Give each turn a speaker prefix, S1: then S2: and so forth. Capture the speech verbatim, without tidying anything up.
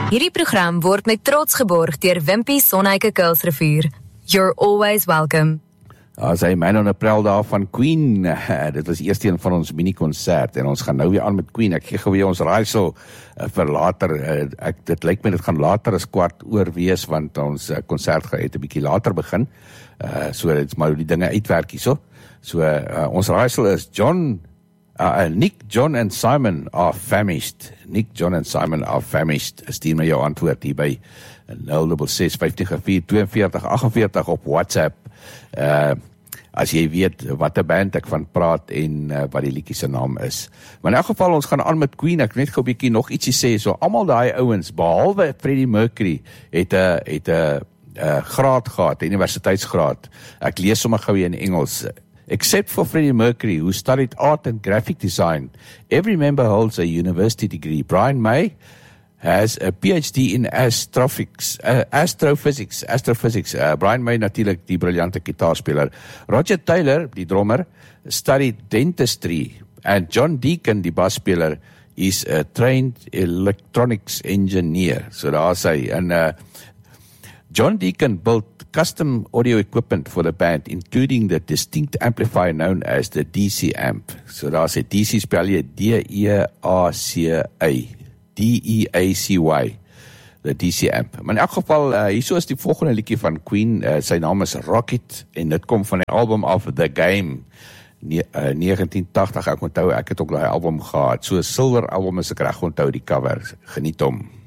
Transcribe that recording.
S1: Hierdie program word met trots geborg deur Wimpy Sonhuike Kuilsrivier. You're always welcome.
S2: As hy Man on April daar van Queen, dit was eerst een van ons mini-concert, en ons gaan nou weer aan met Queen. Ek gee gou weer ons raaisel uh, vir later, uh, ek, dit lyk my dit gaan later as kwart oor wees, want ons uh, concert gaan het 'n bietjie later begin, uh, so dit is maar die dinge uitwerk hier so. So uh, ons raaisel is John, uh, Nick, John and Simon are famished. Nick, John and Simon are famished. Stuur my jou antwoord hier by nul ses ses vyf vier twee vier agt vier op WhatsApp. Uh, as jy weet wat 'n band ek van praat en uh, wat die liedjie se naam is. Maar in elk geval, ons gaan aan met Queen. Ek net gou 'n bietjie nog ietsie sê. So almal daai ouens, behalwe Freddie Mercury, het 'n het 'n uh, graad gehad, 'n universiteitsgraad. Ek lees sommer gou hier in Engels. Except for Freddie Mercury, who studied art and graphic design, every member holds a university degree. Brian May has a P H D in astrophysics, uh, astrophysics, astrophysics. Uh, Brian May natuurlijk die briljante gitaarspeler. Roger Taylor, die drummer, studied dentistry. And John Deacon, die basspeler, is a trained electronics engineer. So daar sê, en uh, John Deacon built custom audio equipment for the band, including the distinct amplifier known as the D C amp. So daar sê, D C spel jy D E A C A. D E A C Y, the D C amp. Maar in elk geval, uh, hierso is die volgende liedjie van Queen, uh, sy naam is Rocket, en dit kom van die album af The Game, ne uh, negentien tagtig, ek onthou, ek het ook die album gehad, so 'n silver album is ek reg onthou die cover, geniet hom.